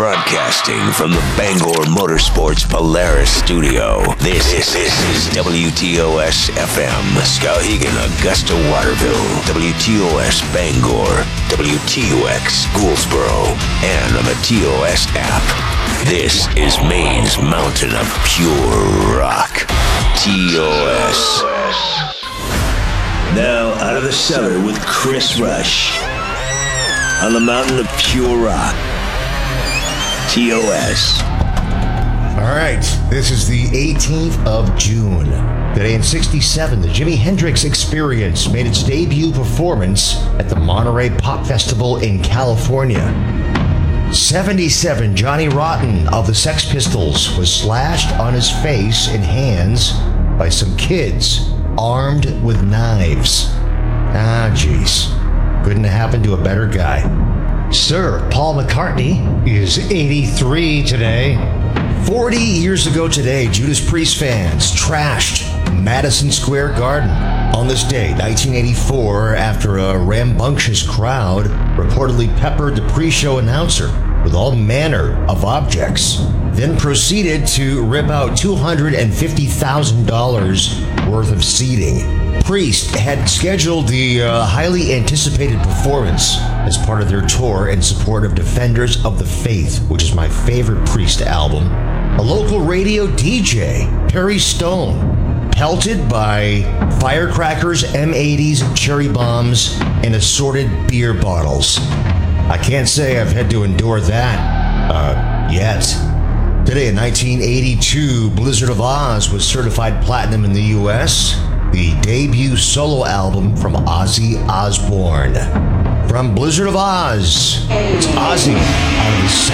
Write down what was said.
Broadcasting from the Bangor Motorsports Polaris studio, this is WTOS FM, Skowhegan, Augusta, Waterville, WTOS Bangor, WTUX Gouldsboro, and on the TOS app. This is Maine's mountain of pure rock, TOS. Now out of the cellar with Chris Rush on the mountain of pure rock, TOS. All right, this is the 18th of June. Today in 67, the Jimi Hendrix Experience made its debut performance at the Monterey Pop Festival in California. 77, Johnny Rotten of the Sex Pistols was slashed on his face and hands by some kids armed with knives. Ah, jeez. Couldn't have happened to a better guy. Sir Paul McCartney is 83 today. 40 years ago today, Judas Priest fans trashed Madison Square Garden. On this day, 1984, after a rambunctious crowd reportedly peppered the pre-show announcer with all manner of objects, then proceeded to rip out $250,000 worth of seating. Priest had scheduled the highly anticipated performance as part of their tour in support of Defenders of the Faith, which is my favorite Priest album. A local radio DJ, Perry Stone, pelted by firecrackers, M80s, cherry bombs, and assorted beer bottles. I can't say I've had to endure that yet. Today in 1982, Blizzard of Oz was certified platinum in the U.S., the debut solo album from Ozzy Osbourne. From Blizzard of Oz, it's Ozzy.